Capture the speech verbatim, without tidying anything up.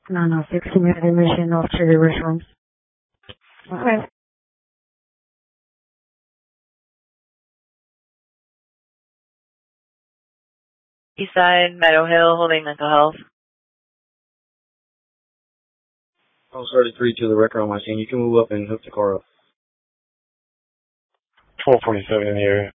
nine oh six community mission, North Trigger Restrooms. Okay. Eastside, Meadow Hill, holding mental health. Oh, thirty-three to the record on my scene. You can move up and hook the car up. twelve forty-seven in the area.